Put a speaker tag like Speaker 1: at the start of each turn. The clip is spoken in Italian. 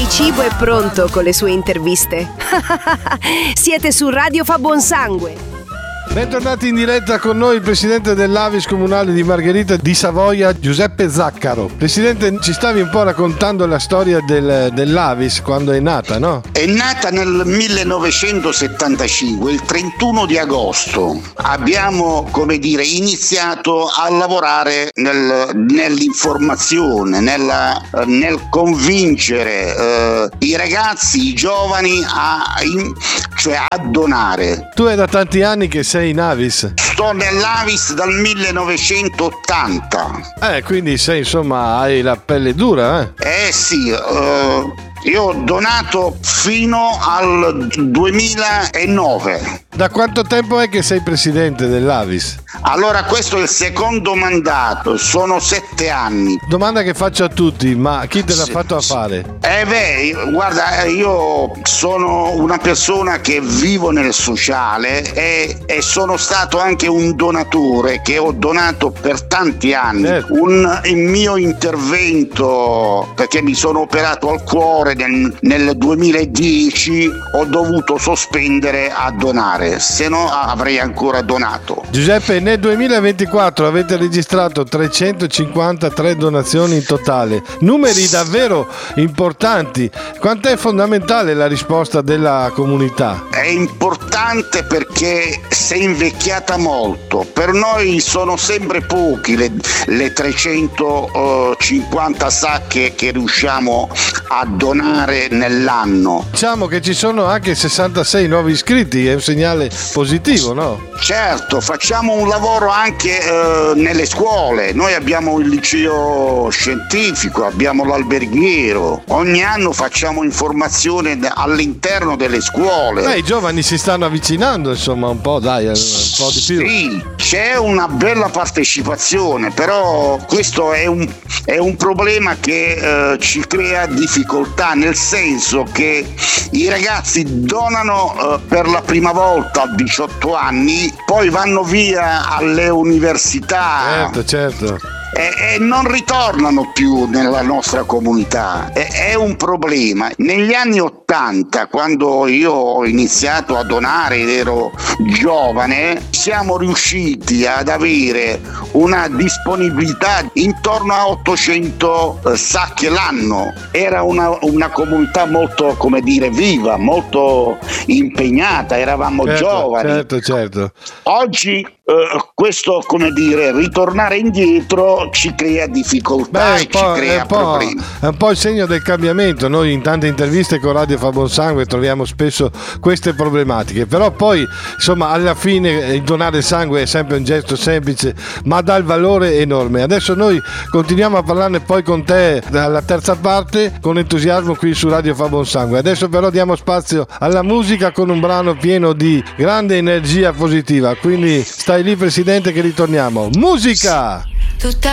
Speaker 1: cibo è pronto con le sue interviste. Siete su Radio Fa Buon Sangue.
Speaker 2: Bentornati in diretta con noi il presidente dell'Avis comunale di Margherita di Savoia, Giuseppe Zaccaro. Presidente, ci stavi un po' raccontando la storia dell'Avis quando è nata, no?
Speaker 3: È nata nel 1975, il 31 di agosto. Abbiamo, iniziato a lavorare nell'informazione, nel convincere i ragazzi, i giovani a donare.
Speaker 2: Tu è da tanti anni che sei in Avis?
Speaker 3: Sto nell'Avis dal 1980.
Speaker 2: Quindi hai la pelle dura, eh?
Speaker 3: Sì, io ho donato fino al 2009.
Speaker 2: Da quanto tempo è che sei presidente dell'Avis?
Speaker 3: Allora, questo è il secondo mandato, sono 7 anni.
Speaker 2: Domanda che faccio a tutti, ma chi te l'ha fatto a fare?
Speaker 3: Guarda, io sono una persona che vivo nel sociale e sono stato anche un donatore, che ho donato per tanti anni. Il mio intervento, perché mi sono operato al cuore nel 2010, ho dovuto sospendere a donare, se no avrei ancora donato.
Speaker 2: Giuseppe, nel 2024 avete registrato 353 donazioni in totale, numeri davvero importanti. Quanto è fondamentale la risposta della comunità?
Speaker 3: È importante perché si è invecchiata molto. Per noi sono sempre pochi le 350 sacche che riusciamo a donare nell'anno.
Speaker 2: Diciamo che ci sono anche 66 nuovi iscritti, è un segnale positivo, no?
Speaker 3: Certo, facciamo un lavoro anche nelle scuole. Noi abbiamo il liceo scientifico, abbiamo l'alberghiero. Ogni anno facciamo informazione all'interno delle scuole.
Speaker 2: I giovani si stanno avvicinando, un po', dai, un po' di più.
Speaker 3: Sì, c'è una bella partecipazione, però questo è un problema che ci crea difficoltà, nel senso che i ragazzi donano per la prima volta a 18 anni, poi vanno via alle università.
Speaker 2: Certo.
Speaker 3: E non ritornano più nella nostra comunità. È un problema. Negli anni 80, quando io ho iniziato a donare ed ero giovane, siamo riusciti ad avere una disponibilità intorno a 800 sacche l'anno. Era una comunità molto, viva, molto impegnata, eravamo giovani.
Speaker 2: Certo.
Speaker 3: Oggi questo, ritornare indietro ci crea difficoltà e ci crea problemi.
Speaker 2: È un po' il segno del cambiamento. Noi in tante interviste con Radio Fa Buon Sangue troviamo spesso queste problematiche, però poi alla fine il donare sangue è sempre un gesto semplice, ma dà il valore enorme. Adesso noi continuiamo a parlarne poi con te dalla terza parte con entusiasmo qui su Radio Fa Buon Sangue. Adesso però diamo spazio alla musica con un brano pieno di grande energia positiva, quindi stai lì, presidente, che ritorniamo. Musica!